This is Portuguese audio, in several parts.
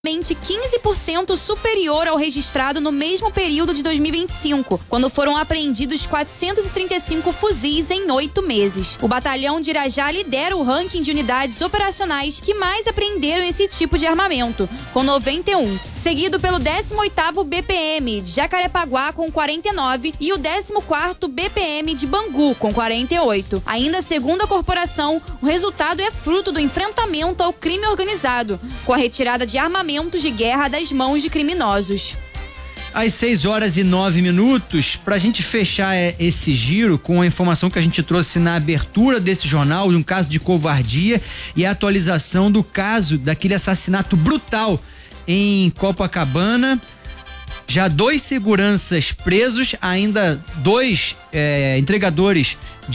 15% superior ao registrado no mesmo período de 2025, quando foram apreendidos 435 fuzis em 8 meses. O batalhão de Irajá lidera o ranking de unidades operacionais que mais apreenderam esse tipo de armamento, com 91, seguido pelo 18º BPM de Jacarepaguá com 49 e o 14º BPM de Bangu com 48. Ainda segundo a corporação, o resultado é fruto do enfrentamento ao crime organizado, com a retirada de armamentos de guerra das mãos de criminosos. Às 6h09, pra gente fechar esse giro com a informação que a gente trouxe na abertura desse jornal, de um caso de covardia e a atualização do caso daquele assassinato brutal em Copacabana. Já 2 seguranças presos, ainda 2 entregadores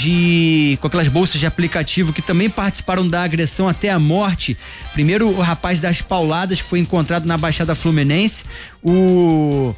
com aquelas bolsas de aplicativo que também participaram da agressão até a morte. Primeiro, o rapaz das pauladas que foi encontrado na Baixada Fluminense. O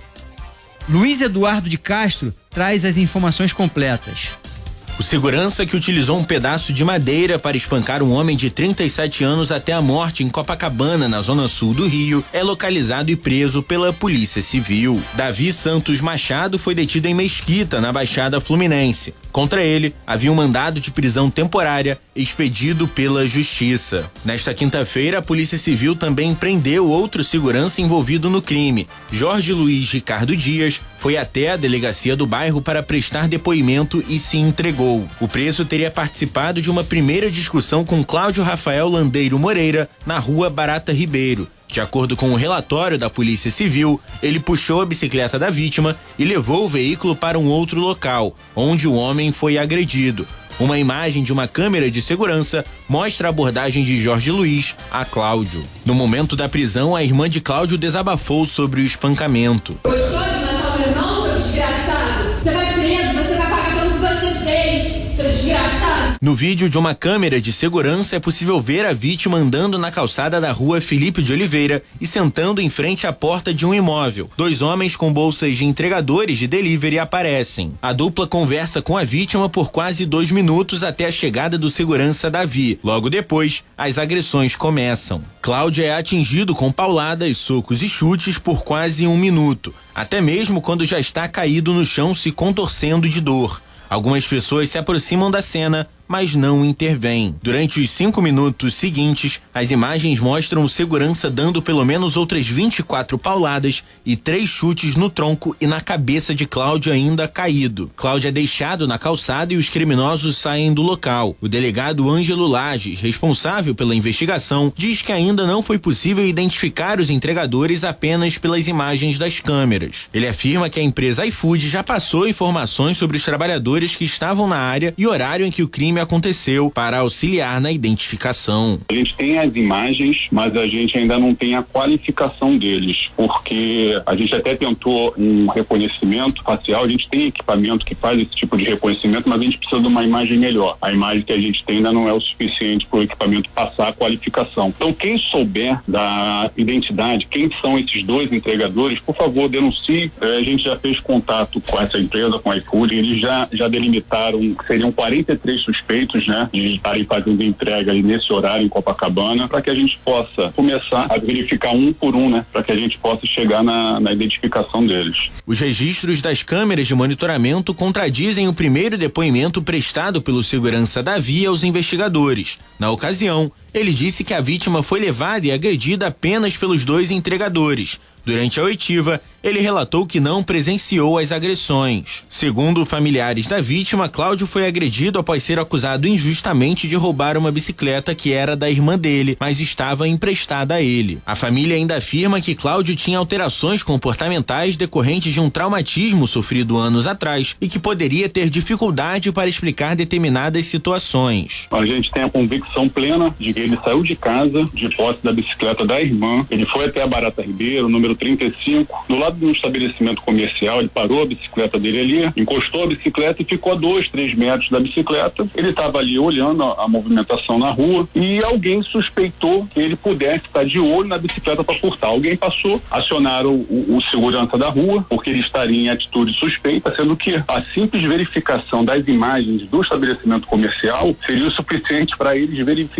Luiz Eduardo de Castro traz as informações completas. O segurança que utilizou um pedaço de madeira para espancar um homem de 37 anos até a morte em Copacabana, na zona sul do Rio, é localizado e preso pela Polícia Civil. Davi Santos Machado foi detido em Mesquita, na Baixada Fluminense. Contra ele, havia um mandado de prisão temporária expedido pela Justiça. Nesta quinta-feira, a Polícia Civil também prendeu outro segurança envolvido no crime. Jorge Luiz Ricardo Dias foi até a delegacia do bairro para prestar depoimento e se entregou. O preso teria participado de uma primeira discussão com Cláudio Rafael Landeiro Moreira na rua Barata Ribeiro. De acordo com o relatório da Polícia Civil, ele puxou a bicicleta da vítima e levou o veículo para um outro local, onde o homem foi agredido. Uma imagem de uma câmera de segurança mostra a abordagem de Jorge Luiz a Cláudio. No momento da prisão, a irmã de Cláudio desabafou sobre o espancamento. Gostou de matar o meu irmão, seu desgraçado? Você vai preso, você vai pagar pelo que você fez, seu desgraçado. No vídeo de uma câmera de segurança é possível ver a vítima andando na calçada da rua Felipe de Oliveira e sentando em frente à porta de um imóvel. 2 homens com bolsas de entregadores de delivery aparecem. A dupla conversa com a vítima por quase 2 minutos até a chegada do segurança Davi. Logo depois, as agressões começam. Cláudio é atingido com pauladas, socos e chutes por quase 1 minuto, até mesmo quando já está caído no chão se contorcendo de dor. Algumas pessoas se aproximam da cena, mas não intervêm. Durante os 5 minutos seguintes, as imagens mostram o segurança dando pelo menos outras 24 pauladas e 3 chutes no tronco e na cabeça de Cláudio ainda caído. Cláudio é deixado na calçada e os criminosos saem do local. O delegado Ângelo Lages, responsável pela investigação, diz que ainda não foi possível identificar os entregadores apenas pelas imagens das câmeras. Ele afirma que a empresa iFood já passou informações sobre os trabalhadores que estavam na área e horário em que o crime aconteceu para auxiliar na identificação. A gente tem as imagens, mas a gente ainda não tem a qualificação deles, porque a gente até tentou um reconhecimento facial, a gente tem equipamento que faz esse tipo de reconhecimento, mas a gente precisa de uma imagem melhor. A imagem que a gente tem ainda não é o suficiente para o equipamento passar a qualificação. Então, quem souber da identidade, quem são esses 2 entregadores, por favor, denuncie. A gente já fez contato com essa empresa, com a iFood, eles já delimitaram, seriam 43 suspeitos, né, de estarem fazendo entrega aí nesse horário em Copacabana, para que a gente possa começar a verificar um por um, né, para que a gente possa chegar na identificação deles. Os registros das câmeras de monitoramento contradizem o primeiro depoimento prestado pelo segurança Davi aos investigadores. Na ocasião, ele disse que a vítima foi levada e agredida apenas pelos 2 entregadores. Durante a oitiva, ele relatou que não presenciou as agressões. Segundo familiares da vítima, Cláudio foi agredido após ser acusado injustamente de roubar uma bicicleta que era da irmã dele, mas estava emprestada a ele. A família ainda afirma que Cláudio tinha alterações comportamentais decorrentes de um traumatismo sofrido anos atrás e que poderia ter dificuldade para explicar determinadas situações. A gente tem a convicção plena de que ele saiu de casa de posse da bicicleta da irmã, ele foi até a Barata Ribeiro, número 35, do lado de um estabelecimento comercial, ele parou a bicicleta dele ali, encostou a bicicleta e ficou a 2, 3 metros da bicicleta. Ele estava ali olhando a movimentação na rua e alguém suspeitou que ele pudesse estar de olho na bicicleta para furtar. Alguém passou, acionaram o segurança da rua, porque ele estaria em atitude suspeita, sendo que a simples verificação das imagens do estabelecimento comercial seria o suficiente para eles verificarem que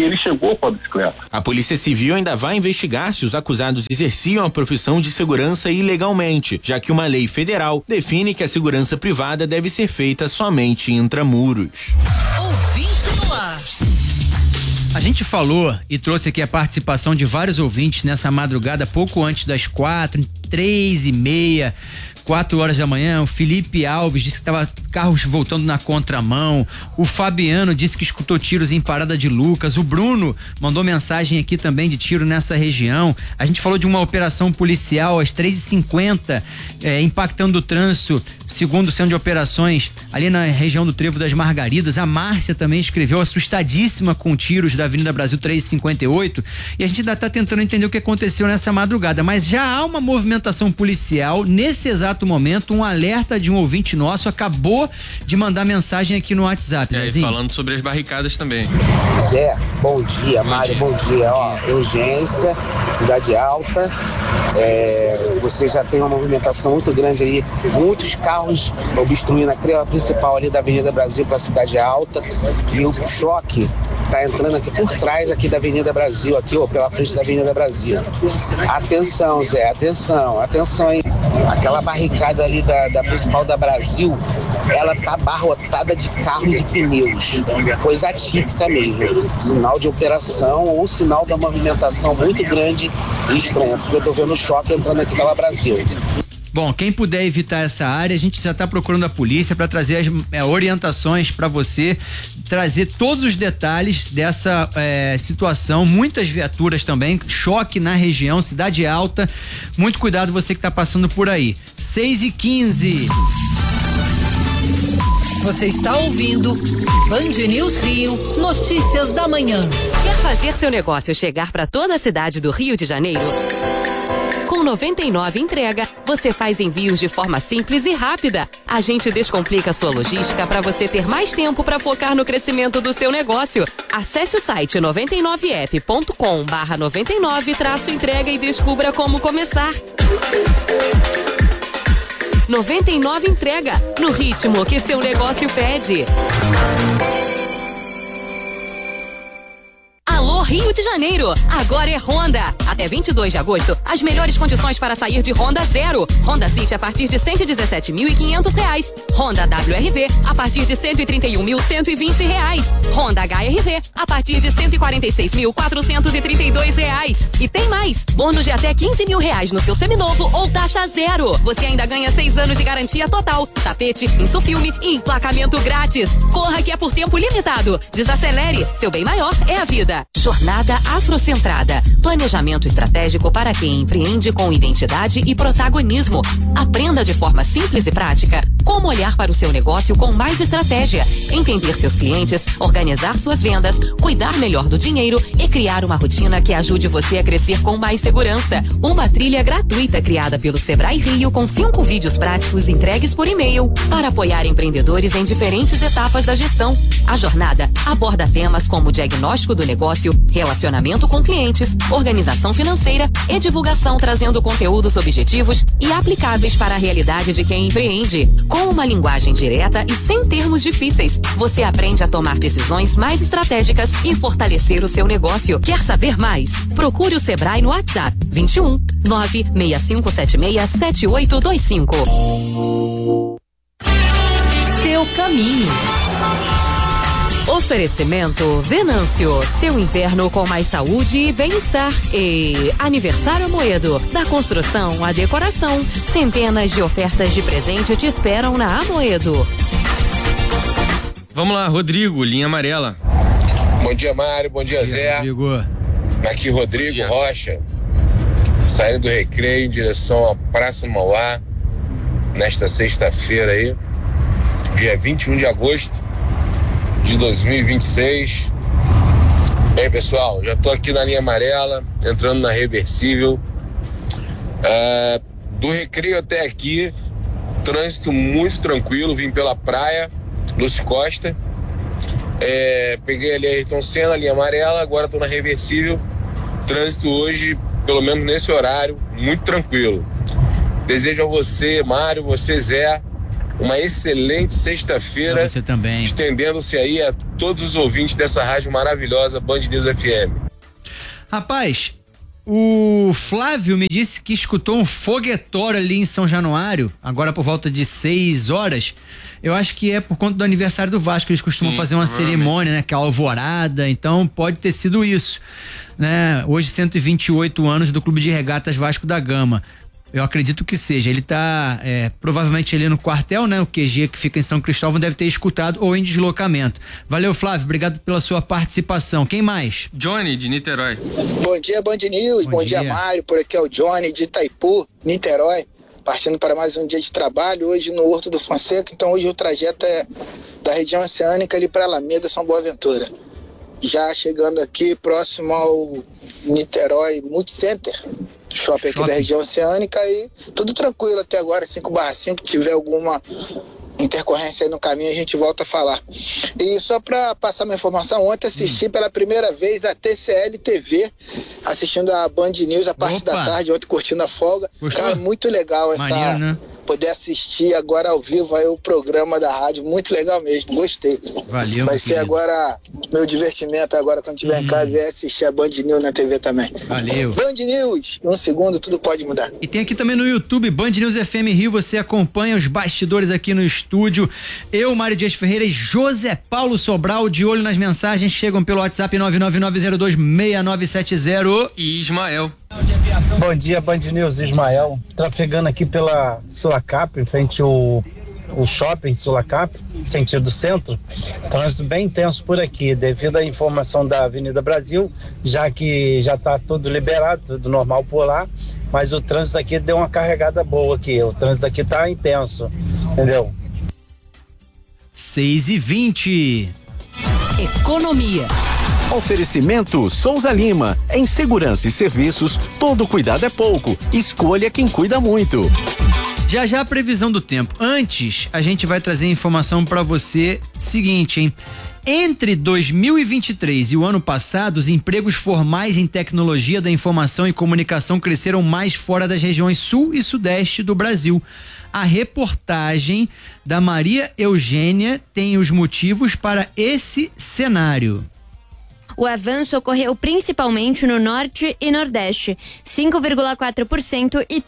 ele chegou com a bicicleta. A Polícia Civil ainda vai investigar se os acusados exerciam a profissão de segurança ilegalmente, já que uma lei federal define que a segurança privada deve ser feita somente intramuros. Ouvinte no ar. A gente falou e trouxe aqui a participação de vários ouvintes nessa madrugada, pouco antes das 3:30, 4 horas da manhã. O Felipe Alves disse que estava carros voltando na contramão. O Fabiano disse que escutou tiros em Parada de Lucas. O Bruno mandou mensagem aqui também de tiro nessa região. A gente falou de uma operação policial às 3:50, impactando o trânsito, segundo o Centro de Operações, ali na região do Trevo das Margaridas. A Márcia também escreveu assustadíssima com tiros da Avenida Brasil 358. E a gente ainda está tentando entender o que aconteceu nessa madrugada, mas já há uma movimentação policial nesse exato momento. Um alerta de um ouvinte nosso acabou de mandar mensagem aqui no WhatsApp. E falando sobre as barricadas também. Zé, bom dia, Mário, bom dia. Urgência, Cidade Alta, você já tem uma movimentação muito grande aí, muitos carros obstruindo a creva principal ali da Avenida Brasil para a Cidade Alta, e o choque tá entrando aqui por trás aqui da Avenida Brasil, aqui, pela frente da Avenida Brasil. Atenção, Zé, atenção aí. Aquela barricada ali da principal da Brasil, ela tá abarrotada de carro de pneus. Coisa atípica mesmo. Sinal de operação ou sinal da movimentação muito grande e estranha, porque eu tô vendo o choque entrando aqui pela Brasil. Bom, quem puder evitar essa área, a gente já está procurando a polícia para trazer as orientações para você, trazer todos os detalhes dessa situação. Muitas viaturas também, choque na região, Cidade Alta. Muito cuidado você que está passando por aí. 6:15. Você está ouvindo Band News Rio, notícias da manhã. Quer fazer seu negócio chegar para toda a cidade do Rio de Janeiro? Com 99 Entrega, você faz envios de forma simples e rápida. A gente descomplica a sua logística para você ter mais tempo para focar no crescimento do seu negócio. Acesse o site 99app.com/99-entrega e descubra como começar. 99 Entrega, no ritmo que seu negócio pede. Alô Rio de Janeiro, agora é Honda. Até 22 de agosto, as melhores condições para sair de Honda Zero. Honda City a partir de R$117.500. Honda WRV a partir de R$131.120. Honda HRV a partir de R$146.432. E tem mais, bônus de até R$15 mil no seu seminovo ou taxa zero. Você ainda ganha 6 anos de garantia total, tapete, insufilme e emplacamento grátis. Corra que é por tempo limitado. Desacelere, seu bem maior é a vida. Jornada Afrocentrada. Planejamento estratégico para quem empreende com identidade e protagonismo. Aprenda de forma simples e prática como olhar para o seu negócio com mais estratégia, entender seus clientes, organizar suas vendas, cuidar melhor do dinheiro e criar uma rotina que ajude você a crescer com mais segurança. Uma trilha gratuita criada pelo Sebrae Rio com 5 vídeos práticos entregues por e-mail para apoiar empreendedores em diferentes etapas da gestão. A jornada aborda temas como diagnóstico do negócio, relacionamento com clientes, organização financeira e divulgação, trazendo conteúdos objetivos e aplicáveis para a realidade de quem empreende. Com uma linguagem direta e sem termos difíceis, você aprende a tomar decisões mais estratégicas e fortalecer o seu negócio. Quer saber mais? Procure o Sebrae no WhatsApp 21 965767825. Seu caminho. Oferecimento Venâncio, seu inverno com mais saúde e bem-estar. E Aniversário Amoedo, da construção à decoração. Centenas de ofertas de presente te esperam na Amoedo. Vamos lá, Rodrigo, linha amarela. Bom dia, Mário, bom dia, Zé. Rodrigo. Aqui, Rodrigo Rocha, saindo do Recreio em direção à Praça Mauá, nesta sexta-feira aí, dia 21 de agosto de 2026. Bem, pessoal, já tô aqui na linha amarela, entrando na Reversível. Do Recreio até aqui, trânsito muito tranquilo, vim pela praia, Lúcio Costa. Peguei ali a Ayrton Senna, linha amarela, agora tô na Reversível. Trânsito hoje, pelo menos nesse horário, muito tranquilo. Desejo a você, Mário, você, Zé, uma excelente sexta-feira. Você também. Estendendo-se aí a todos os ouvintes dessa rádio maravilhosa, Band News FM. Rapaz, o Flávio me disse que escutou um foguetório ali em São Januário, agora por volta de 6 horas. Eu acho que é por conta do aniversário do Vasco, eles costumam fazer uma cerimônia, né? Que é a alvorada, então pode ter sido isso, né? Hoje 128 anos do Clube de Regatas Vasco da Gama. Eu acredito que seja. Ele tá provavelmente ali no quartel, né? O QG que fica em São Cristóvão deve ter escutado ou em deslocamento. Valeu, Flávio. Obrigado pela sua participação. Quem mais? Johnny, de Niterói. Bom dia, Band News. Bom dia, Mário. Por aqui é o Johnny, de Itaipu, Niterói. Partindo para mais um dia de trabalho, hoje no Horto do Fonseca. Então hoje o trajeto é da região oceânica ali para Alameda, São Boaventura. Já chegando aqui próximo ao Niterói Multicenter, shopping aqui da região oceânica, e tudo tranquilo até agora, 5/5, tiver alguma intercorrência aí no caminho a gente volta a falar. E só para passar uma informação, ontem assisti pela primeira vez a TCL TV, assistindo a Band News a parte da tarde, ontem curtindo a folga. Gostou? Cara, muito legal Maneiro, né? Poder assistir agora ao vivo aí o programa da rádio, muito legal mesmo, gostei. Valeu. Vai ser agora meu divertimento agora quando estiver em casa é assistir a Band News na TV também. Valeu. Band News, em um segundo tudo pode mudar. E tem aqui também no YouTube, Band News FM Rio, você acompanha os bastidores aqui no estúdio. Eu, Mário Dias Ferreira e José Paulo Sobral, de olho nas mensagens, chegam pelo WhatsApp 999026970. E Ismael. Bom dia, Band News, Ismael. Trafegando aqui pela Sulacap, em frente ao shopping Sulacap, sentido centro. Trânsito bem intenso por aqui, devido à informação da Avenida Brasil, já que já está tudo liberado, tudo normal por lá, mas o trânsito aqui deu uma carregada boa aqui, o trânsito aqui tá intenso, entendeu? 6h20. Economia. Oferecimento Souza Lima. Em segurança e serviços, todo cuidado é pouco. Escolha quem cuida muito. Já a previsão do tempo. Antes, a gente vai trazer informação para você seguinte, hein? Entre 2023 e o ano passado, os empregos formais em tecnologia da informação e comunicação cresceram mais fora das regiões sul e sudeste do Brasil. A reportagem da Maria Eugênia tem os motivos para esse cenário. O avanço ocorreu principalmente no Norte e Nordeste, 5,4% e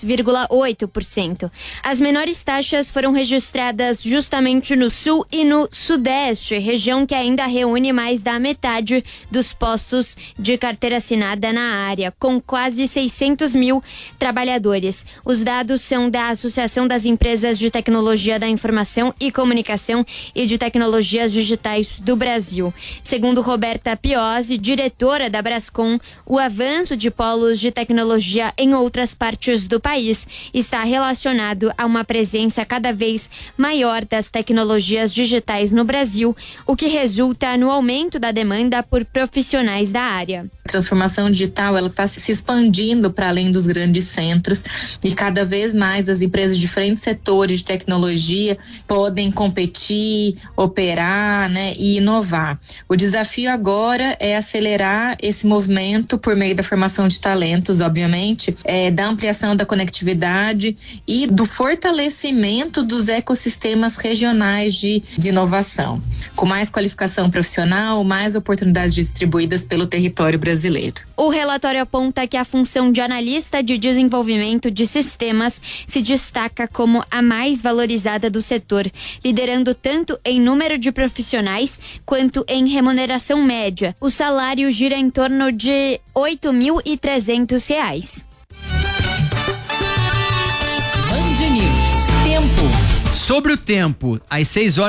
3,8%. As menores taxas foram registradas justamente no Sul e no Sudeste, região que ainda reúne mais da metade dos postos de carteira assinada na área, com quase 600 mil trabalhadores. Os dados são da Associação das Empresas de Tecnologia da Informação e Comunicação e de Tecnologias Digitais do Brasil. Segundo Roberta Piozzi, diretora da Brascom, o avanço de polos de tecnologia em outras partes do país está relacionado a uma presença cada vez maior das tecnologias digitais no Brasil, o que resulta no aumento da demanda por profissionais da área. A transformação digital, ela está se expandindo para além dos grandes centros e cada vez mais as empresas de diferentes setores de tecnologia podem competir, operar, né, e inovar. O desafio agora é acelerar esse movimento por meio da formação de talentos, obviamente, da ampliação da conectividade e do fortalecimento dos ecossistemas regionais de inovação. Com mais qualificação profissional, mais oportunidades distribuídas pelo território brasileiro. O relatório aponta que a função de analista de desenvolvimento de sistemas se destaca como a mais valorizada do setor, liderando tanto em número de profissionais quanto em remuneração média. O salário gira em torno de R$ 8.300. Band News. Tempo. Sobre o tempo, às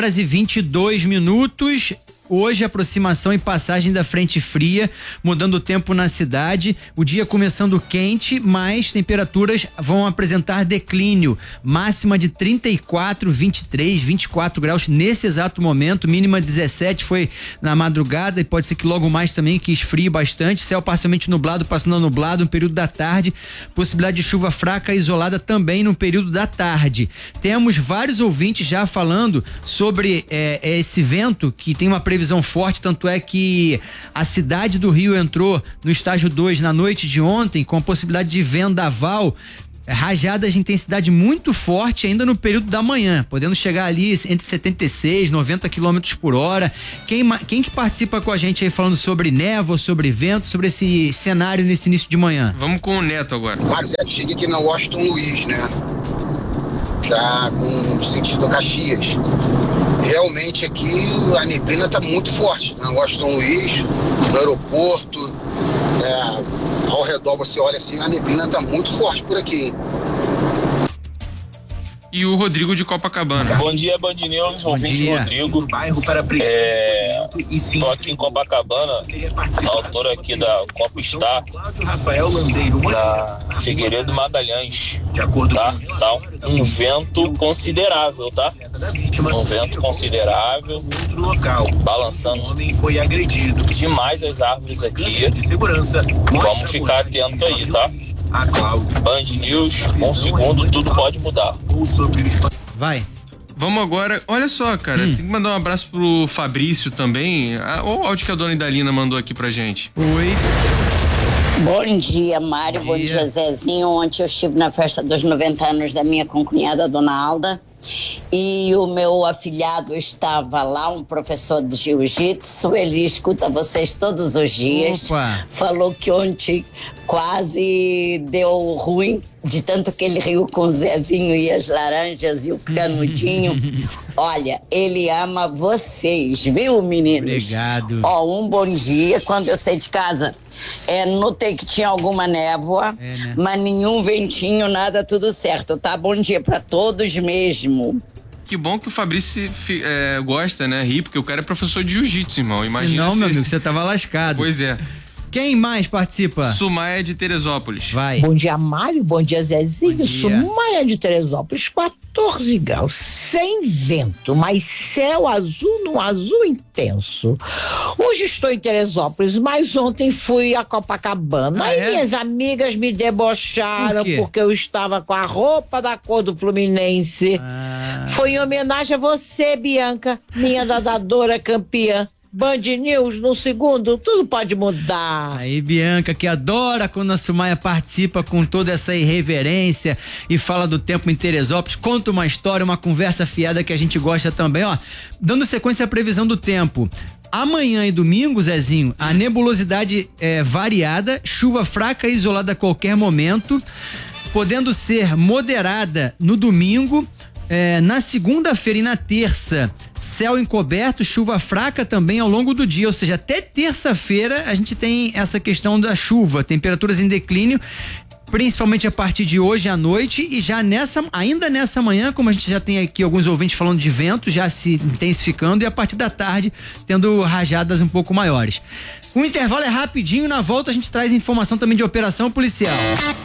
6h22, hoje aproximação e passagem da frente fria, mudando o tempo na cidade, o dia começando quente, mas temperaturas vão apresentar declínio, máxima de 34, 23, 24 graus nesse exato momento, mínima 17 foi na madrugada e pode ser que logo mais também que esfrie bastante, céu parcialmente nublado, passando a nublado no período da tarde, possibilidade de chuva fraca isolada também no período da tarde. Temos vários ouvintes já falando sobre esse vento que tem uma previsão forte, tanto é que a cidade do Rio entrou no estágio 2 na noite de ontem, com a possibilidade de vendaval rajadas de intensidade muito forte ainda no período da manhã, podendo chegar ali entre 76 e 90 km por hora. Quem que participa com a gente aí falando sobre névoa, sobre vento, sobre esse cenário nesse início de manhã? Vamos com o Neto agora. Mário, Zé, cheguei aqui na Washington Luiz, né? Já com sentido Caxias. Realmente aqui a neblina está muito forte na Washington Luiz, no aeroporto, ao redor você olha assim, a neblina está muito forte por aqui. E o Rodrigo de Copacabana. Bom dia, Band News, ouvinte Rodrigo. Tô aqui em Copacabana, na altura aqui da Copstar, na Figueiredo Magalhães, tá? Um vento considerável, tá? Um vento considerável, balançando demais as árvores aqui. Vamos ficar atento aí, tá? Band News, um segundo, tudo pode mudar. Vai. Vamos agora, olha só, cara, tem que mandar um abraço pro Fabrício também. O áudio que a dona Idalina mandou aqui pra gente. Oi. Bom dia, Mário. Bom dia, Zezinho. Ontem eu estive na festa dos 90 anos da minha concunhada, Dona Alda. E o meu afilhado estava lá, um professor de jiu-jitsu. Ele escuta vocês todos os dias. Opa. Falou que ontem quase deu ruim, de tanto que ele riu com o Zezinho e as laranjas e o canudinho. Olha, ele ama vocês, viu, meninos? Obrigado. Um bom dia. Quando eu saí de casa, notei que tinha alguma névoa, né? Mas nenhum ventinho, nada, tudo certo, tá? Bom dia pra todos mesmo. Que bom que o Fabrício gosta, né? Ri, porque o cara é professor de jiu-jitsu, irmão. Imagina. Não, meu amigo, você tava lascado. Pois é. Quem mais participa? Sumaia de Teresópolis. Vai. Bom dia, Mário. Bom dia, Zezinho. Bom dia. Sumaia de Teresópolis, 14 graus, sem vento, mas céu azul num azul intenso. Hoje estou em Teresópolis, mas ontem fui a Copacabana. Aí minhas amigas me debocharam porque eu estava com a roupa da cor do Fluminense. Foi em homenagem a você, Bianca, minha nadadora campeã. Band News no segundo, tudo pode mudar. Aí, Bianca, que adora quando a Sumaia participa com toda essa irreverência e fala do tempo em Teresópolis, conta uma história, uma conversa fiada que a gente gosta também, ó. Dando sequência à previsão do tempo. Amanhã e domingo, Zezinho, a nebulosidade é variada, chuva fraca e isolada a qualquer momento, podendo ser moderada no domingo. Na segunda-feira e na terça, céu encoberto, chuva fraca também ao longo do dia, ou seja, até terça-feira a gente tem essa questão da chuva, temperaturas em declínio, principalmente a partir de hoje à noite e já ainda nessa manhã, como a gente já tem aqui alguns ouvintes falando de vento, já se intensificando e a partir da tarde tendo rajadas um pouco maiores. O intervalo é rapidinho, na volta a gente traz informação também de operação policial.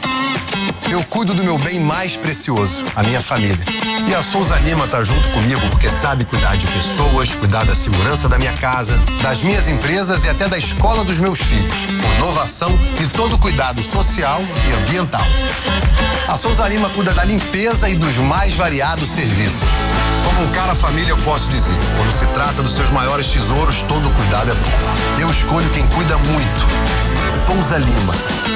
Eu cuido do meu bem mais precioso, a minha família. E a Souza Lima tá junto comigo porque sabe cuidar de pessoas, cuidar da segurança da minha casa, das minhas empresas e até da escola dos meus filhos. Com inovação e todo cuidado social e ambiental. A Souza Lima cuida da limpeza e dos mais variados serviços. Como um cara família, eu posso dizer, quando se trata dos seus maiores tesouros, todo cuidado é bom. Eu escolho quem cuida muito. Souza Lima.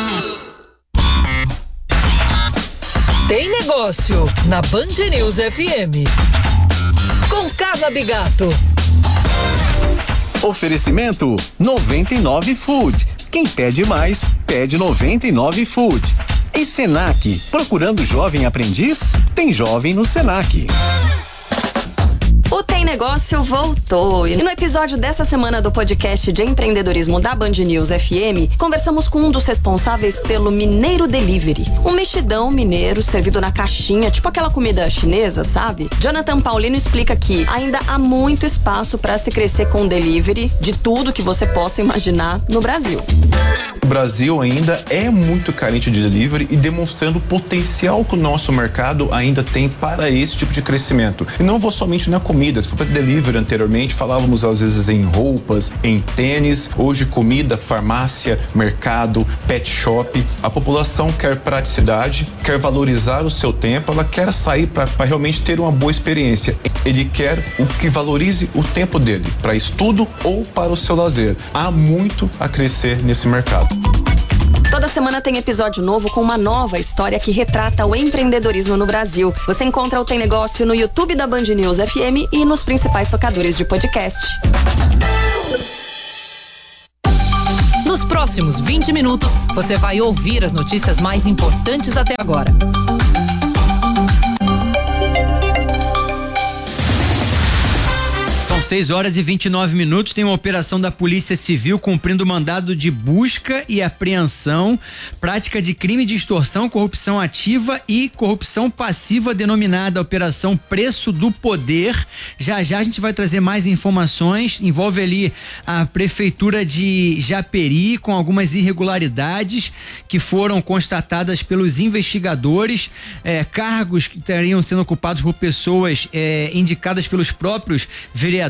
Tem negócio na Band News FM. Com Carla Bigato. Oferecimento 99 Food. Quem pede mais, pede 99 Food. E Senac, procurando jovem aprendiz? Tem jovem no Senac. O Tem Negócio voltou. E no episódio dessa semana do podcast de empreendedorismo da Band News FM, conversamos com um dos responsáveis pelo Mineiro Delivery. Um mexidão mineiro servido na caixinha, tipo aquela comida chinesa, sabe? Jonathan Paulino explica que ainda há muito espaço para se crescer com delivery de tudo que você possa imaginar no Brasil. O Brasil ainda é muito carente de delivery e demonstrando o potencial que o nosso mercado ainda tem para esse tipo de crescimento. E não vou somente na comida, se for para delivery anteriormente, falávamos às vezes em roupas, em tênis, hoje comida, farmácia, mercado, pet shop. A população quer praticidade, quer valorizar o seu tempo, ela quer sair para realmente ter uma boa experiência. Ele quer o que valorize o tempo dele, para estudo ou para o seu lazer. Há muito a crescer nesse mercado. Toda semana tem episódio novo com uma nova história que retrata o empreendedorismo no Brasil. Você encontra o Tem Negócio no YouTube da Band News FM e nos principais tocadores de podcast. Nos próximos 20 minutos, você vai ouvir as notícias mais importantes até agora. São 6h29. Tem uma operação da Polícia Civil cumprindo mandado de busca e apreensão, prática de crime de extorsão, corrupção ativa e corrupção passiva, denominada Operação Preço do Poder. Já a gente vai trazer mais informações. Envolve ali a Prefeitura de Japeri, com algumas irregularidades que foram constatadas pelos investigadores, cargos que estariam sendo ocupados por pessoas indicadas pelos próprios vereadores,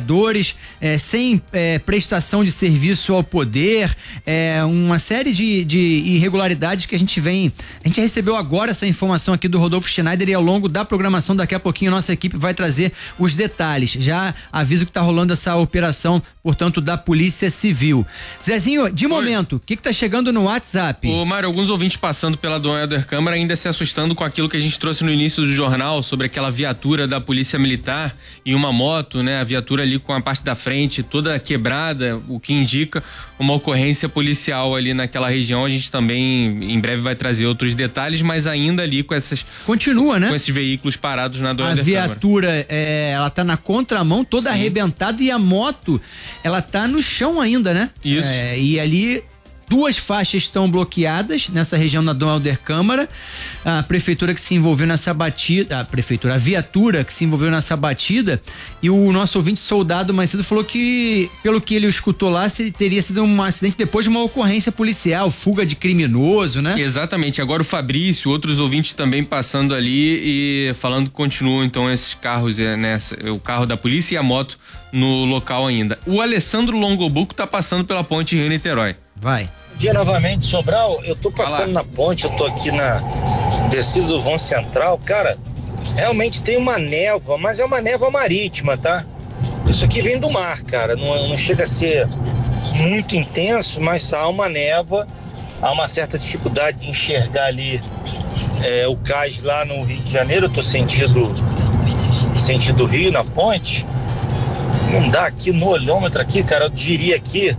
sem prestação de serviço ao poder, uma série de irregularidades que a gente recebeu agora essa informação aqui do Rodolfo Schneider, e ao longo da programação daqui a pouquinho a nossa equipe vai trazer os detalhes. Já aviso que tá rolando essa operação, portanto, da Polícia Civil. Zezinho, de momento, o que tá chegando no WhatsApp? Ô Mário, alguns ouvintes passando pela Dom Helder Câmara ainda se assustando com aquilo que a gente trouxe no início do jornal sobre aquela viatura da Polícia Militar e uma moto, né? A viatura ali com a parte da frente toda quebrada, o que indica uma ocorrência policial ali naquela região. A gente também em breve vai trazer outros detalhes, mas ainda ali com essas... Continua, né? Com esses veículos parados na Dom Helder Câmara. A viatura, ela tá na contramão, toda arrebentada, e a moto, ela tá no chão ainda, né? Isso. E ali... 2 faixas estão bloqueadas nessa região da Dom Helder Câmara. A prefeitura que se envolveu nessa batida, a viatura que se envolveu nessa batida, e o nosso ouvinte soldado mais cedo falou que, pelo que ele escutou lá, teria sido um acidente depois de uma ocorrência policial, fuga de criminoso, né? Exatamente. Agora o Fabrício, outros ouvintes também passando ali e falando que continuam então esses carros, o carro da polícia e a moto no local ainda. O Alessandro Longobuco tá passando pela ponte Rio-Niterói. Vai. Bom dia novamente, Sobral. Eu tô passando na ponte, eu tô aqui na descida do vão central. Cara, realmente tem uma névoa, mas é uma névoa marítima, tá? Isso aqui vem do mar, cara. Não chega a ser muito intenso, mas há uma névoa, há uma certa dificuldade de enxergar ali o cais lá no Rio de Janeiro. Eu tô sentido Rio na ponte. Não dá aqui no olhômetro aqui, cara, eu diria aqui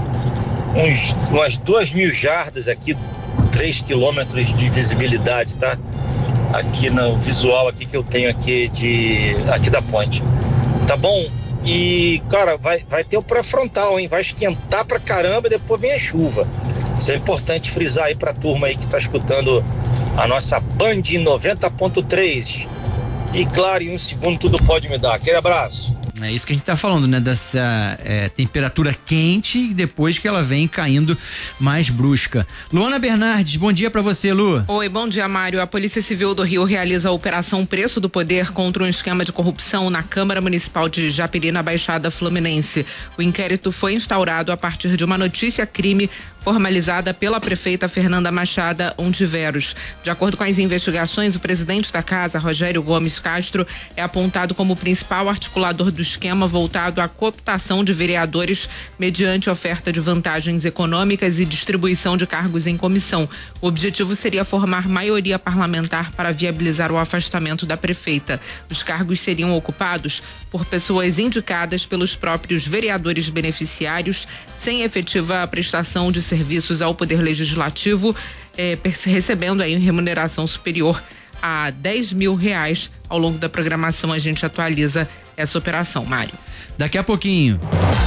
umas 2.000 jardas aqui, 3 quilômetros de visibilidade, tá? Aqui no visual aqui que eu tenho aqui da ponte. Tá bom? E, cara, vai ter o pré-frontal, hein? Vai esquentar pra caramba e depois vem a chuva. Isso é importante frisar aí pra turma aí que tá escutando a nossa Band 90.3. E claro, em um segundo tudo pode mudar. Aquele abraço. É isso que a gente tá falando, né? Dessa temperatura quente, depois que ela vem caindo mais brusca. Luana Bernardes, bom dia pra você, Lu. Oi, bom dia, Mário. A Polícia Civil do Rio realiza a Operação Preço do Poder contra um esquema de corrupção na Câmara Municipal de Japeri, na Baixada Fluminense. O inquérito foi instaurado a partir de uma notícia-crime formalizada pela prefeita Fernanda Machada Ontiveros. De acordo com as investigações, o presidente da casa, Rogério Gomes Castro, é apontado como o principal articulador do esquema voltado à cooptação de vereadores mediante oferta de vantagens econômicas e distribuição de cargos em comissão. O objetivo seria formar maioria parlamentar para viabilizar o afastamento da prefeita. Os cargos seriam ocupados por pessoas indicadas pelos próprios vereadores beneficiários, sem efetiva prestação de serviços ao Poder Legislativo, recebendo aí remuneração superior a R$10.000. Ao longo da programação a gente atualiza essa operação, Mário. Daqui a pouquinho.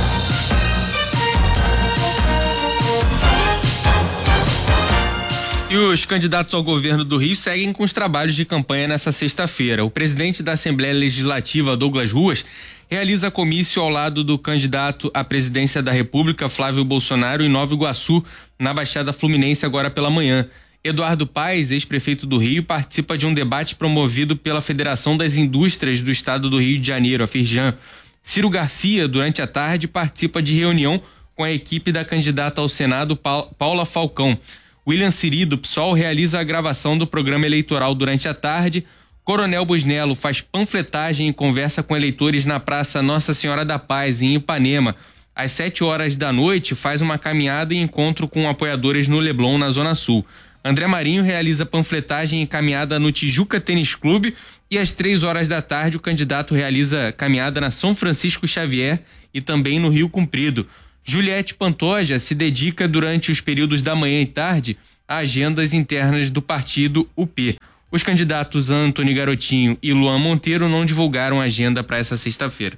E os candidatos ao governo do Rio seguem com os trabalhos de campanha nessa sexta-feira. O presidente da Assembleia Legislativa, Douglas Ruas, realiza comício ao lado do candidato à presidência da República, Flávio Bolsonaro, em Nova Iguaçu, na Baixada Fluminense, agora pela manhã. Eduardo Paes, ex-prefeito do Rio, participa de um debate promovido pela Federação das Indústrias do Estado do Rio de Janeiro, a Firjan. Ciro Garcia, durante a tarde, participa de reunião com a equipe da candidata ao Senado, Paula Falcão. William Siri, do PSOL, realiza a gravação do programa eleitoral durante a tarde. Coronel Busnello faz panfletagem e conversa com eleitores na Praça Nossa Senhora da Paz, em Ipanema. às 7h da noite, faz uma caminhada e encontro com apoiadores no Leblon, na Zona Sul. André Marinho realiza panfletagem e caminhada no Tijuca Tênis Clube e às 3h da tarde o candidato realiza caminhada na São Francisco Xavier e também no Rio Comprido. Juliette Pantoja se dedica durante os períodos da manhã e tarde a agendas internas do partido UP. Os candidatos Antony Garotinho e Luan Monteiro não divulgaram a agenda para essa sexta-feira.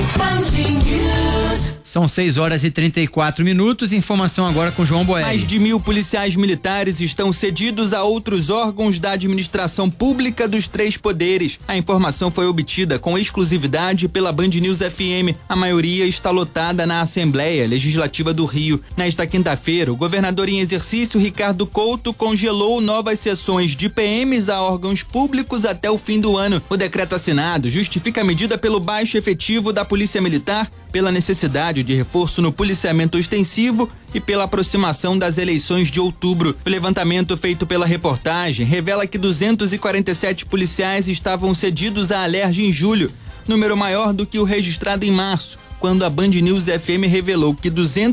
São 6h34. Informação agora com João Boelli. Mais de 1.000 policiais militares estão cedidos a outros órgãos da administração pública dos 3 poderes. A informação foi obtida com exclusividade pela Band News FM. A maioria está lotada na Assembleia Legislativa do Rio. Nesta quinta-feira, o governador em exercício, Ricardo Couto, congelou novas sessões de PMs a órgãos públicos até o fim do ano. O decreto assinado justifica a medida pelo baixo efetivo da Polícia Militar, pela necessidade de reforço no policiamento ostensivo e pela aproximação das eleições de outubro. O levantamento feito pela reportagem revela que 247 policiais estavam cedidos à Alerj em julho, número maior do que o registrado em março, quando a Band News FM revelou que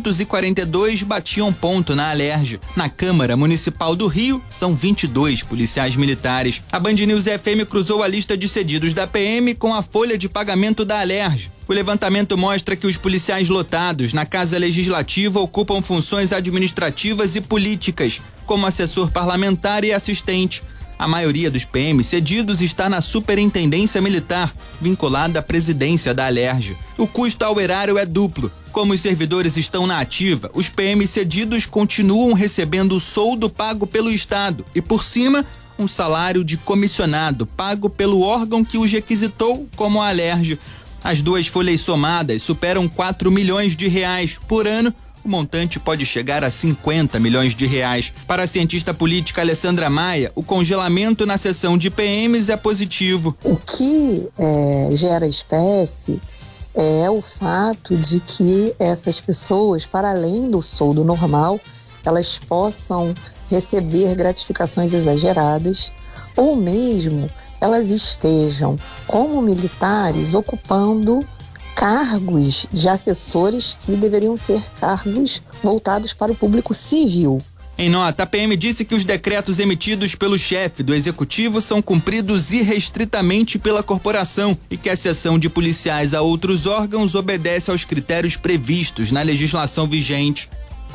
242 batiam ponto na Alerj. Na Câmara Municipal do Rio, são 22 policiais militares. A Band News FM cruzou a lista de cedidos da PM com a folha de pagamento da Alerj. O levantamento mostra que os policiais lotados na Casa Legislativa ocupam funções administrativas e políticas, como assessor parlamentar e assistente. A maioria dos PMs cedidos está na Superintendência Militar, vinculada à presidência da Alerj. O custo ao erário é duplo. Como os servidores estão na ativa, os PMs cedidos continuam recebendo o soldo pago pelo Estado e, por cima, um salário de comissionado pago pelo órgão que os requisitou, como a Alerj. As duas folhas somadas superam 4 milhões de reais por ano. O montante pode chegar a 50 milhões de reais. Para a cientista política Alessandra Maia, o congelamento na seção de PMs é positivo. O que gera espécie é o fato de que essas pessoas, para além do soldo normal, elas possam receber gratificações exageradas ou mesmo elas estejam, como militares, ocupando cargos de assessores que deveriam ser cargos voltados para o público civil. Em nota, a PM disse que os decretos emitidos pelo chefe do executivo são cumpridos irrestritamente pela corporação e que a cessão de policiais a outros órgãos obedece aos critérios previstos na legislação vigente.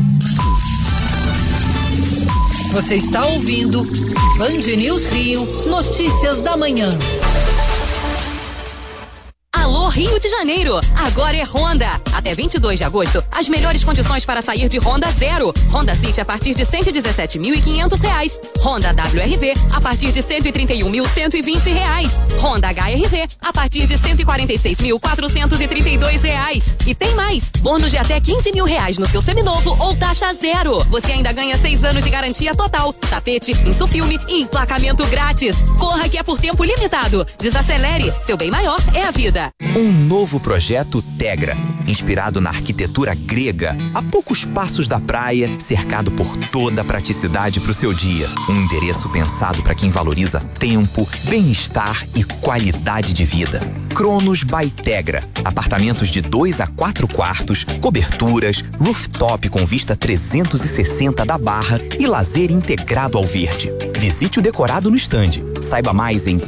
Você está ouvindo Band News Rio, notícias da manhã. Alô Rio de Janeiro, agora é Honda. Até 22 de agosto, as melhores condições para sair de Honda Zero. Honda City a partir de R$117.500. Honda WRV a partir de R$131.120. Honda HRV a partir de R$146.432. E tem mais, bônus de até R$15 mil no seu seminovo ou taxa zero. Você ainda ganha 6 anos de garantia total, tapete, insufilme e emplacamento grátis. Corra que é por tempo limitado. Desacelere, seu bem maior é a vida. Um novo projeto Tegra, inspirado na arquitetura grega, a poucos passos da praia, cercado por toda a praticidade para o seu dia. Um endereço pensado para quem valoriza tempo, bem-estar e qualidade de vida. Cronos by Tegra. Apartamentos de 2 a 4 quartos, coberturas, rooftop com vista 360 da Barra e lazer integrado ao verde. Visite o decorado no estande. Saiba mais em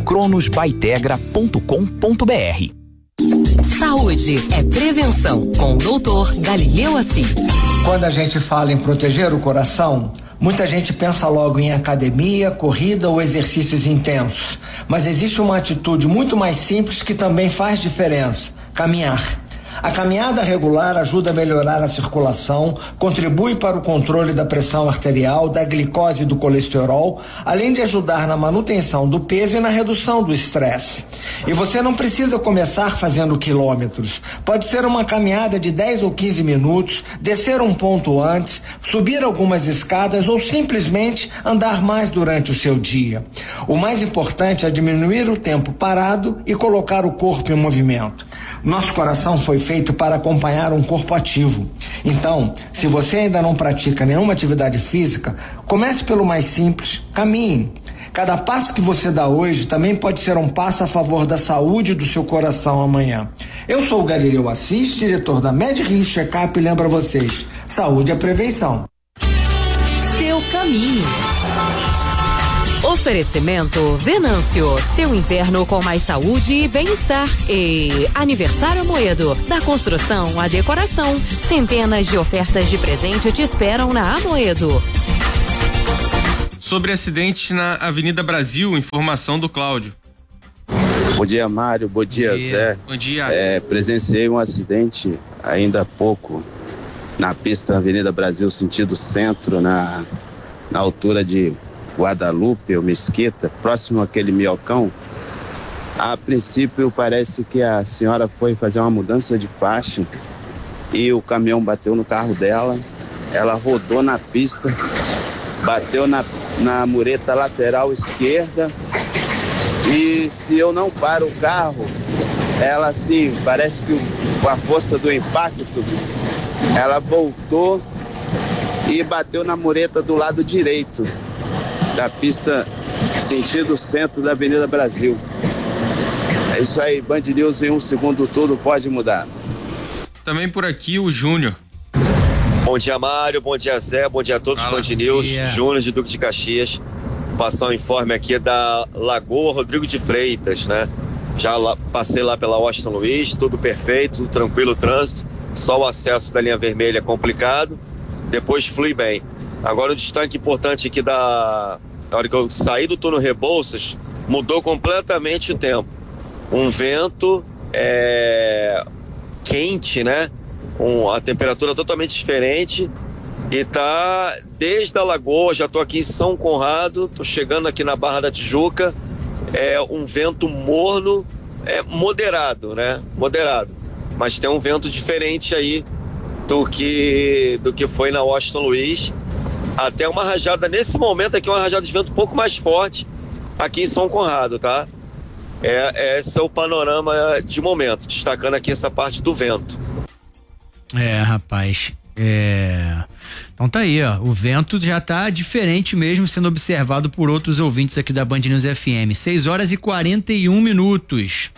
cronosbytegra.com.br. Saúde é prevenção, com o Dr. Galileu Assis. Quando a gente fala em proteger o coração, muita gente pensa logo em academia, corrida ou exercícios intensos. Mas existe uma atitude muito mais simples que também faz diferença: caminhar. A caminhada regular ajuda a melhorar a circulação, contribui para o controle da pressão arterial, da glicose e do colesterol, além de ajudar na manutenção do peso e na redução do estresse. E você não precisa começar fazendo quilômetros. Pode ser uma caminhada de 10 ou 15 minutos, descer um ponto antes, subir algumas escadas ou simplesmente andar mais durante o seu dia. O mais importante é diminuir o tempo parado e colocar o corpo em movimento. Nosso coração foi feito para acompanhar um corpo ativo. Então, se você ainda não pratica nenhuma atividade física, comece pelo mais simples: caminhe. Cada passo que você dá hoje também pode ser um passo a favor da saúde do seu coração amanhã. Eu sou o Galileu Assis, diretor da Med Rio Checkup, e lembro a vocês, saúde é prevenção. Seu caminho. Oferecimento Venâncio, seu inverno com mais saúde e bem-estar. E Aniversário Amoedo, da construção à decoração. Centenas de ofertas de presente te esperam na Amoedo. Sobre acidente na Avenida Brasil, informação do Cláudio. Bom dia, Mário. Bom dia, Zé. Bom dia. Presenciei um acidente ainda há pouco na pista da Avenida Brasil, sentido centro, na altura de Guadalupe ou Mesquita, próximo àquele Miocão. A princípio parece que a senhora foi fazer uma mudança de faixa e o caminhão bateu no carro dela. Ela rodou na pista, bateu na mureta lateral esquerda e se eu não paro o carro, ela assim, parece que com a força do impacto, ela voltou e bateu na mureta do lado direito da pista sentido centro da Avenida Brasil. É isso aí, Band News em 1 segundo tudo pode mudar. Também por aqui o Júnior. Bom dia, Mário, bom dia, Zé, bom dia a todos, Band News, Júnior de Duque de Caxias. Passar um informe aqui da Lagoa Rodrigo de Freitas, né? Já passei lá pela Washington Luiz, tudo perfeito, tudo tranquilo o trânsito, só o acesso da linha vermelha é complicado, depois flui bem. Agora o destaque importante aqui na hora que eu saí do túnel Rebouças, mudou completamente o tempo. Um vento quente, né? A temperatura totalmente diferente e tá desde a Lagoa, já tô aqui em São Conrado, tô chegando aqui na Barra da Tijuca, um vento morno, moderado, né? Moderado, mas tem um vento diferente aí do que foi na Washington Luiz. Até uma rajada, nesse momento aqui, uma rajada de vento um pouco mais forte aqui em São Conrado, tá? Esse é o panorama de momento, destacando aqui essa parte do vento. Rapaz, então tá aí, ó, o vento já tá diferente mesmo, sendo observado por outros ouvintes aqui da Band News FM. 6h41.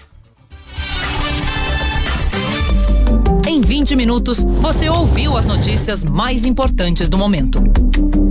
Em 20 minutos, você ouviu as notícias mais importantes do momento.